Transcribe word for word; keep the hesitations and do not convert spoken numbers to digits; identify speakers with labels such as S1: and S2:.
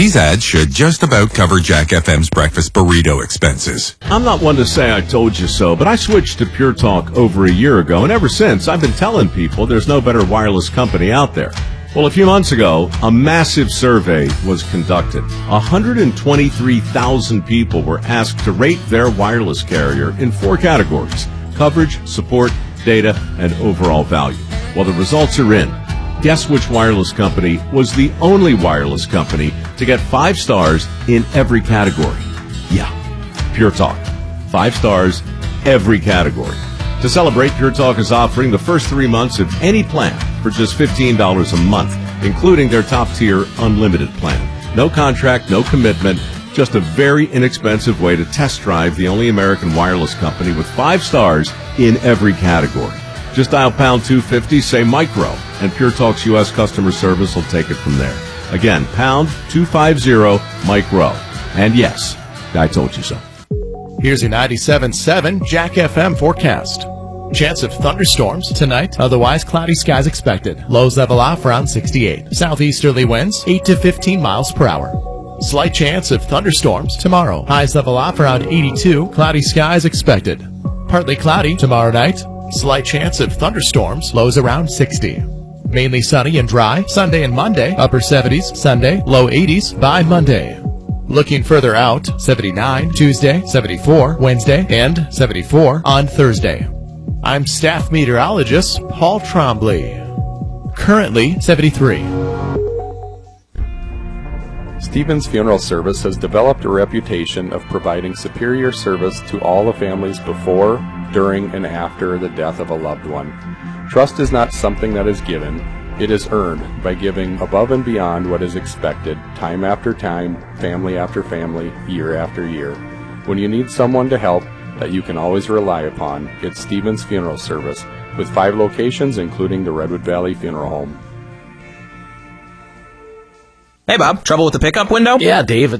S1: These ads should just about cover Jack F M's breakfast burrito expenses.
S2: I'm not one to say I told you so, but I switched to Pure Talk over a year ago, and ever since, I've been telling people there's no better wireless company out there. Well, a few months ago, a massive survey was conducted. one hundred twenty-three thousand people were asked to rate their wireless carrier in four categories: coverage, support, data, and overall value. Well, the results are in. Guess which wireless company was the only wireless company to get five stars in every category? Yeah, Pure Talk. Five stars, every category. To celebrate, Pure Talk is offering the first three months of any plan for just fifteen dollars a month, including their top-tier unlimited plan. No contract, no commitment, just a very inexpensive way to test drive the only American wireless company with five stars in every category. Just dial pound two fifty, say micro, and Pure Talk's U S customer service will take it from there. Again, pound two fifty, micro. And yes, I told you so.
S3: Here's your ninety-seven point seven Jack F M forecast. Chance of thunderstorms tonight, otherwise cloudy skies expected. Lows level off around sixty-eight. Southeasterly winds eight to fifteen miles per hour. Slight chance of thunderstorms tomorrow. Highs level off around eighty-two. Cloudy skies expected. Partly cloudy tomorrow night. Slight chance of thunderstorms. Lows around sixty. Mainly sunny and dry Sunday and Monday. Upper seventies Sunday. Low eighties by Monday. Looking further out, seventy-nine Tuesday, seventy-four Wednesday, and seventy-four on Thursday. I'm staff meteorologist Paul Trombley. Currently seventy-three.
S4: Stevens Funeral Service has developed a reputation of providing superior service to all the families before, during, and after the death of a loved one. Trust is not something that is given. It is earned by giving above and beyond what is expected, time after time, family after family, year after year. When you need someone to help that you can always rely upon, it's Stevens Funeral Service, with five locations including the Redwood Valley Funeral Home.
S5: Hey, Bob, trouble with the pickup window?
S6: Yeah, Dave,